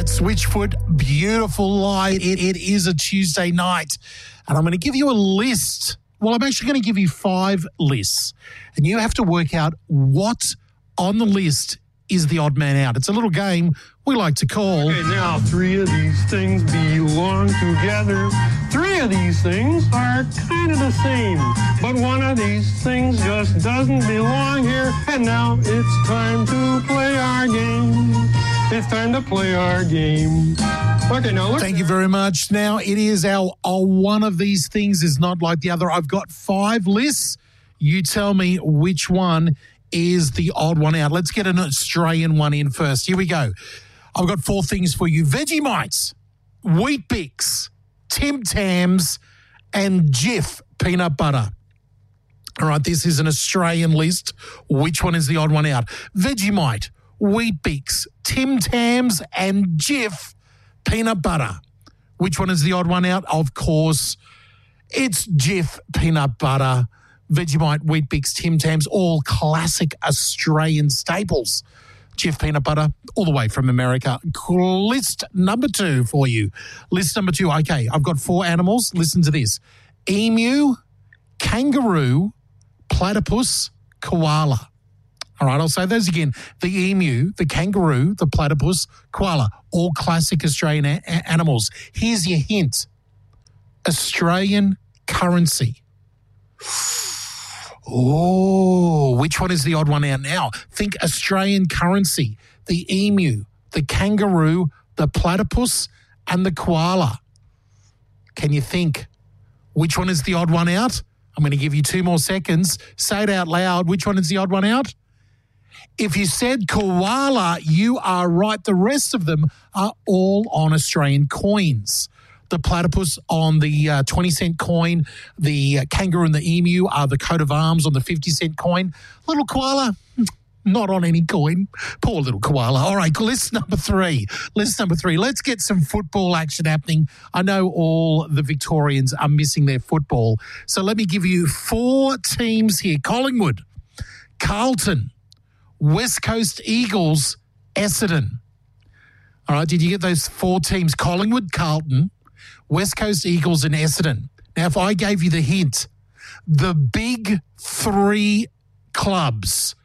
at Switchfoot. Beautiful light. It is a Tuesday night. And I'm going to give you a list. Well, I'm actually going to give you 5 lists. And you have to work out what on the list is the odd man out. It's a little game we like to call... Okay, now 3 of these things belong together. 3 of these things are kind of the same. But 1 of these things just doesn't belong here. And now it's time to play our game. It's time to play our game. Okay, now look. Thank you very much. Now, it is our one of these things is not like the other. I've got 5 lists. You tell me which one is the odd one out. Let's get an Australian one in first. Here we go. I've got 4 things for you. Vegemite, Wheat Bix, Tim Tams, and Jif peanut butter. All right, this is an Australian list. Which one is the odd one out? Vegemite, Wheat Bix, Tim Tams, and Jif peanut butter. Which one is the odd one out? Of course, it's Jif peanut butter. Vegemite, Wheat Bix, Tim Tams, all classic Australian staples. Jif peanut butter, all the way from America. List number 2 for you. List number 2. Okay, I've got 4 animals. Listen to this. Emu, kangaroo, platypus, koala. All right, I'll say those again. The emu, the kangaroo, the platypus, koala, all classic Australian animals. Here's your hint. Australian currency. Oh, which one is the odd one out now? Think Australian currency, the emu, the kangaroo, the platypus, and the koala. Can you think which one is the odd one out? I'm going to give you 2 more seconds. Say it out loud. Which one is the odd one out? If you said koala, you are right. The rest of them are all on Australian coins. The platypus on the 20-cent coin, the kangaroo and the emu are the coat of arms on the 50-cent coin. Little koala, not on any coin. Poor little koala. All right, list number 3. Let's get some football action happening. I know all the Victorians are missing their football. So let me give you 4 teams here. Collingwood, Carlton, West Coast Eagles, Essendon. All right, did you get those 4 teams? Collingwood, Carlton, West Coast Eagles and Essendon. Now, if I gave you the hint, the big 3 clubs,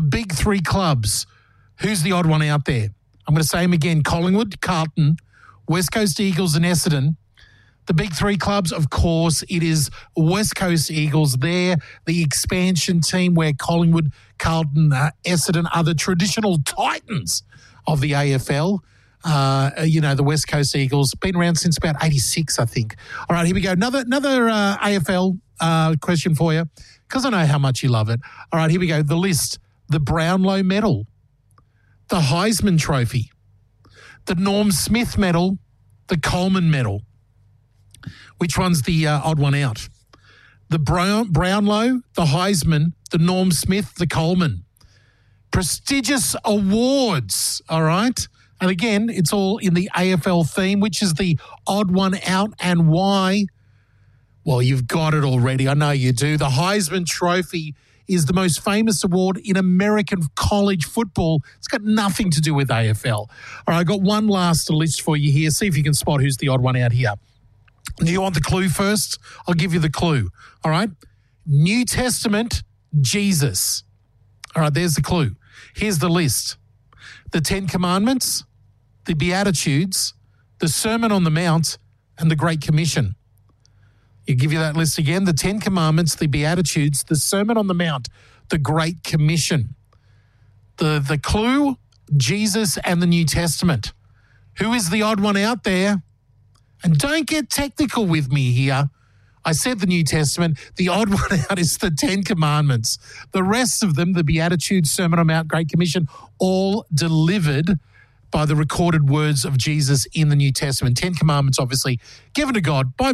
who's the odd one out there? I'm going to say them again. Collingwood, Carlton, West Coast Eagles and Essendon. The big 3 clubs, of course, it is West Coast Eagles. They're the expansion team where Collingwood, Carlton, Essendon are the traditional titans of the AFL. The West Coast Eagles, been around since about 86, I think. All right, here we go. Another AFL question for you, because I know how much you love it. All right, here we go. The list. The Brownlow Medal, the Heisman Trophy, the Norm Smith Medal, the Coleman Medal. Which one's the odd one out? The Brownlow, the Heisman, the Norm Smith, the Coleman. Prestigious awards, all right? And again, it's all in the AFL theme. Which is the odd one out and why? Well, you've got it already. I know you do. The Heisman Trophy is the most famous award in American college football. It's got nothing to do with AFL. All right, I've got one last list for you here. See if you can spot who's the odd one out here. Do you want the clue first? I'll give you the clue. All right. New Testament, Jesus. All right, there's the clue. Here's the list. The 10 Commandments, the Beatitudes, the Sermon on the Mount, and the Great Commission. You give you that list again. The 10 Commandments, the Beatitudes, the Sermon on the Mount, the Great Commission. The clue, Jesus and the New Testament. Who is the odd one out there? And don't get technical with me here. I said the New Testament. The odd one out is the 10 Commandments. The rest of them, the Beatitudes, Sermon on the Mount, Great Commission, all delivered by the recorded words of Jesus in the New Testament. 10 Commandments, obviously, given by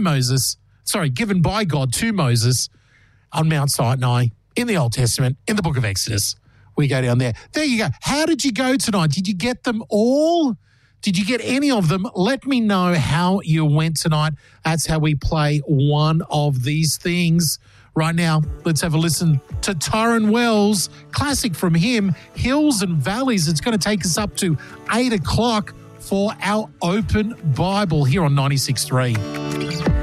God to Moses on Mount Sinai in the Old Testament, in the book of Exodus. We go down there. There you go. How did you go tonight? Did you get them all? Did you get any of them? Let me know how you went tonight. That's how we play one of these things. Right now, let's have a listen to Tyrone Wells. Classic from him, Hills and Valleys. It's going to take us up to 8 o'clock for our Open Bible here on 96.3.